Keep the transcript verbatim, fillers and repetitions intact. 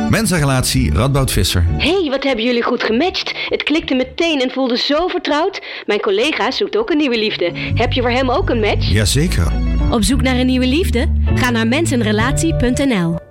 Mensa-relatie Radboud Visser. Hé, hey, wat hebben jullie goed gematcht. Het klikte meteen en voelde zo vertrouwd. Mijn collega zoekt ook een nieuwe liefde. Heb je voor hem ook een match? Jazeker. Op zoek naar een nieuwe liefde? Ga naar mensenrelatie punt n l.